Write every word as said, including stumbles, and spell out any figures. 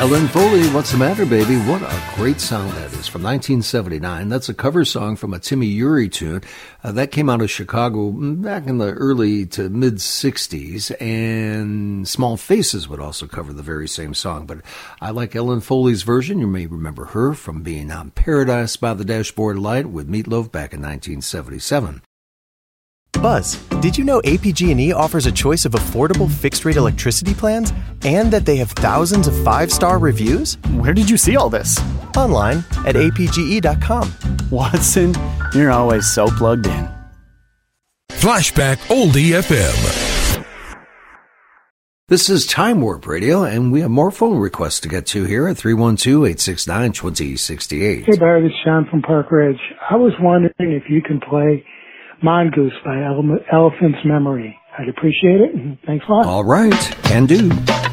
Ellen Foley, What's the Matter, Baby? What a great song that is, from nineteen seventy-nine. That's a cover song from a Timmy Urie tune. Uh, that came out of Chicago back in the early to mid-sixties, and Small Faces would also cover the very same song. But I like Ellen Foley's version. You may remember her from being on Paradise by the Dashboard Light with Meat Loaf back in nineteen seventy-seven. Buzz, did you know A P G and E offers a choice of affordable fixed-rate electricity plans and that they have thousands of five-star reviews? Where did you see all this? Online at A P G E dot com. Watson, you're always so plugged in. Flashback Oldie F M. This is Time Warp Radio, and we have more phone requests to get to here at three one two, eight six nine, two zero six eight. Hey, Barry, this is Sean from Park Ridge. I was wondering if you can play Mongoose by Ele- Elephant's Memory. I'd appreciate it, and thanks a lot. All right, can do.